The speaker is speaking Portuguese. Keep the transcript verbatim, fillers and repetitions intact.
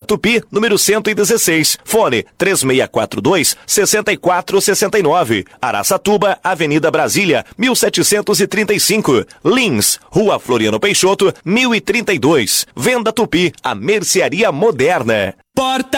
Tupi, número cento e dezesseis. Fone três seis quatro dois, seis quatro seis nove. Araçatuba, Avenida Brasília, mil setecentos e trinta e cinco. Lins, Rua Floriano Peixoto, mil e trinta e dois. Venda Tupi, a mercearia moderna. Porta